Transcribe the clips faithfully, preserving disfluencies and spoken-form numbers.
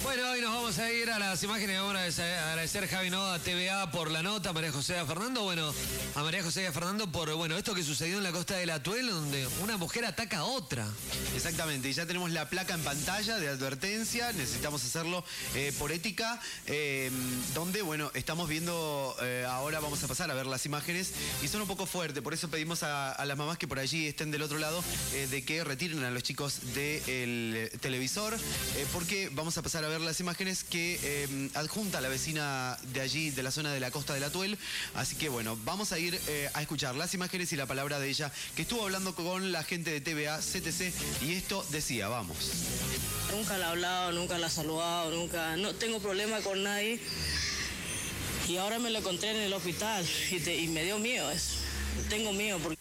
Bueno, hoy nos vamos a ir a las imágenes. Vamos a agradecer a Javi Noa, a T V A por la nota, a María José y a Fernando. Bueno, a María José y a Fernando por bueno esto que sucedió en la costa del Atuel, donde una mujer ataca a otra. Exactamente, y ya tenemos la placa en pantalla de advertencia. Necesitamos hacerlo eh, por ética, eh, donde, bueno, estamos viendo, eh, ahora vamos a pasar a ver las imágenes, y son un poco fuertes, por eso pedimos a, a las mamás que por allí estén del otro lado, eh, de que retiren a los chicos del televisor, eh, porque vamos a pasar a ver las imágenes que eh, adjunta la vecina de allí, de la zona de la costa del Atuel. Así que bueno, vamos a ir eh, a escuchar las imágenes y la palabra de ella, que estuvo hablando con la gente de T V A, C T C, y esto decía, vamos. Nunca la he hablado, nunca la he saludado, nunca, no tengo problema con nadie. Y ahora me lo encontré en el hospital y, te, y me dio miedo eso. Tengo miedo porque...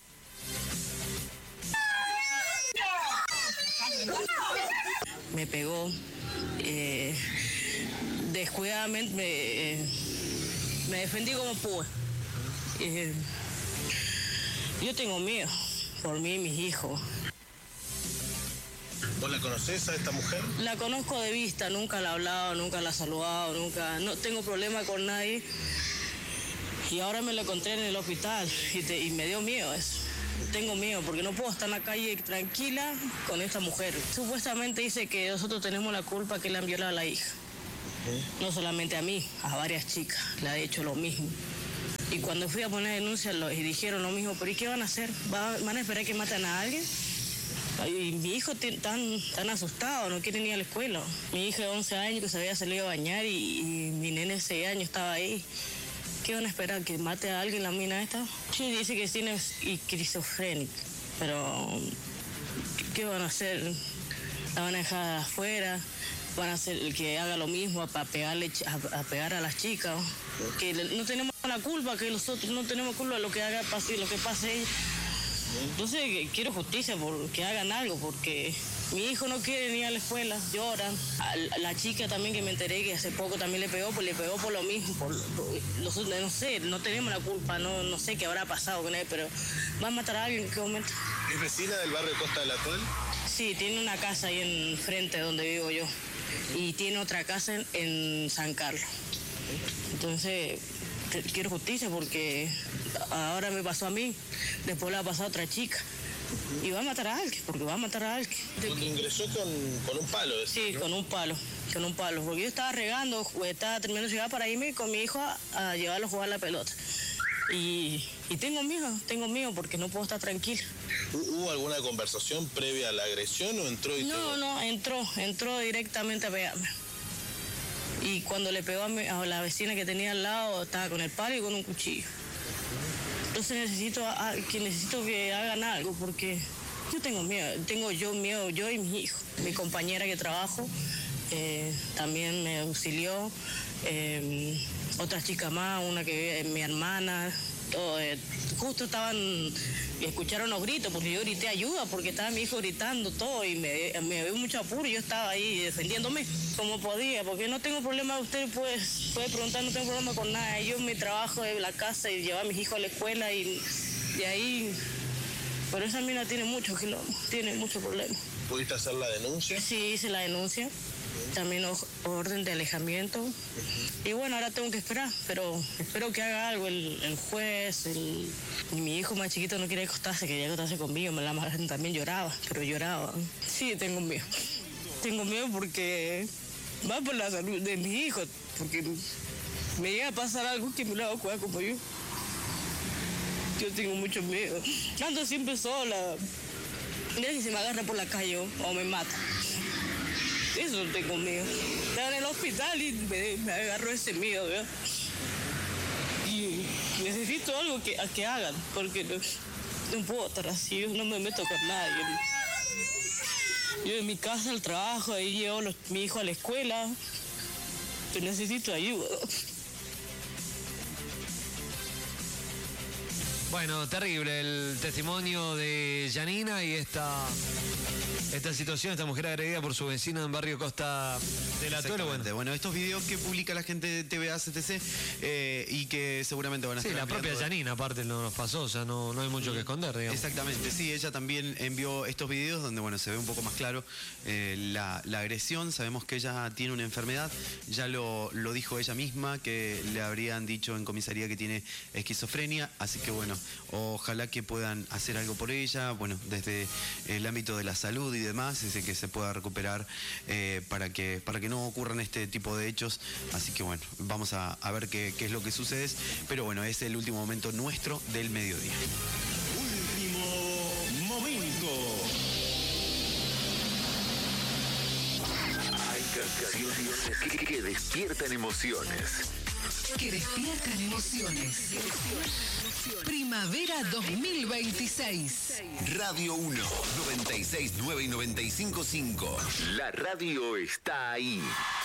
Me pegó. Eh, descuidadamente me, eh, me defendí como pude. Eh, yo tengo miedo por mí y mis hijos. ¿Vos la conocés a esta mujer? La conozco de vista, nunca la he hablado, nunca la he saludado, nunca, no tengo problema con nadie. Y ahora me lo encontré en el hospital y, te, y me dio miedo eso. Tengo miedo porque no puedo estar en la calle tranquila con esta mujer. Supuestamente dice que nosotros tenemos la culpa que le han violado a la hija. ¿Eh? No solamente a mí, a varias chicas le ha hecho lo mismo. Y cuando fui a poner denuncia lo, y dijeron lo mismo, pero ¿y qué van a hacer? ¿Van a esperar que maten a alguien? Y mi hijo tan, tan asustado, no quiere ni ir a la escuela. Mi hija de once años que se había salido a bañar y, y mi nene de seis años estaba ahí. ¿Qué van a esperar? ¿Que mate a alguien la mina esta? Sí, dice que tiene esquizofrénica, pero ¿qué van a hacer? La van a dejar afuera, van a hacer el que haga lo mismo para pegarle, a, a pegar a las chicas. Que no tenemos la culpa, que nosotros no tenemos culpa de lo que haga pase, lo que pase ella. Entonces quiero justicia por que hagan algo, porque mi hijo no quiere ni ir a la escuela, lloran. A la chica también que me enteré que hace poco también le pegó, pues le pegó por lo mismo. Por, por, nosotros no sé, no tenemos la culpa, no, no sé qué habrá pasado con él, pero va a matar a alguien en qué momento. ¿Es vecina del barrio Costa del Atuel? Sí, tiene una casa ahí enfrente donde vivo yo y tiene otra casa en, en San Carlos. Entonces quiero justicia porque ahora me pasó a mí, después le va a pasar a otra chica. Y va a matar a alguien, porque va a matar a alguien. Porque ingresó con, con un palo. Sí, ¿no? con un palo, con un palo. Porque yo estaba regando, estaba terminando de llegar para irme con mi hijo a, a llevarlo a jugar la pelota. Y, y tengo miedo, tengo miedo porque no puedo estar tranquila. ¿Hubo alguna conversación previa a la agresión o entró y No, todo? no, entró, entró directamente a pegarme. Y cuando le pegó a, mi, a la vecina que tenía al lado, estaba con el palo y con un cuchillo. Entonces necesito, a, que necesito que hagan algo porque yo tengo miedo, tengo yo miedo, yo y mi hijo. Mi compañera que trabajo eh, también me auxilió, eh, otra chica más, una que mi hermana, todo, eh, justo estaban, escucharon los gritos porque yo grité ayuda porque estaba mi hijo gritando todo y me, me dio mucho apuro y yo estaba ahí defendiéndome como podía, porque no tengo problema, usted puede, puede preguntar, no tengo problema con nada. Yo mi trabajo de la casa y llevar a mis hijos a la escuela y de ahí, pero esa mina tiene mucho quilombo, tiene mucho problema. ¿Pudiste hacer la denuncia? Sí, hice la denuncia, también orden de alejamiento. Uh-huh. Y bueno, ahora tengo que esperar, pero espero que haga algo el, el juez, el, y mi hijo más chiquito no quiere acostarse, quería acostarse conmigo, la madre también lloraba, pero lloraba. Sí, tengo miedo, tengo miedo porque va por la salud de mis hijos, porque me llega a pasar algo que me lo haga cuidar como yo. Yo tengo mucho miedo. Ando siempre sola. Mira si se me agarra por la calle o me mata. Eso tengo miedo. Estaba en el hospital y me, me agarró ese miedo, ¿verdad? Y necesito algo que, que hagan, porque no, no puedo estar así, yo no me meto con nadie. Yo en mi casa, al trabajo, ahí llevo a mi hijo a la escuela, pero necesito ayuda. Bueno, terrible el testimonio de Janina y esta, esta situación, esta mujer agredida por su vecina en barrio Costa del Atuelo. Bueno. bueno, estos videos que publica la gente de T V A C T C eh, y que seguramente van a sí, estar... la propia Janina aparte no nos pasó, o sea, no, no hay mucho que esconder, digamos. Exactamente, sí, ella también envió estos videos donde, bueno, se ve un poco más claro eh, la, la agresión. Sabemos que ella tiene una enfermedad, ya lo, lo dijo ella misma, que le habrían dicho en comisaría que tiene esquizofrenia, así que bueno, ojalá que puedan hacer algo por ella, bueno, desde el ámbito de la salud y demás, es que se pueda recuperar eh, para que para que no ocurran este tipo de hechos. Así que bueno, vamos a, a ver qué, qué es lo que sucede, pero bueno, es el último momento nuestro del mediodía. Último momento. Hay canciones que, que despiertan emociones. Que despiertan emociones. Primavera dos mil veintiséis. Radio uno, noventa y seis nueve y noventa y cinco punto cinco. La radio está ahí.